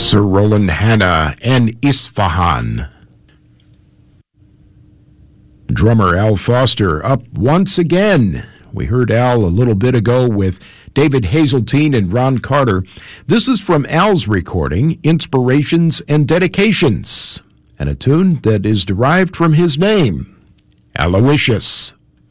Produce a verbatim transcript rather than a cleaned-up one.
Sir Roland Hanna and Isfahan. Drummer Al Foster up once again. We heard Al a little bit ago with David Hazeltine and Ron Carter. This is from Al's recording, Inspirations and Dedications, and a tune that is derived from his name, Aloysius.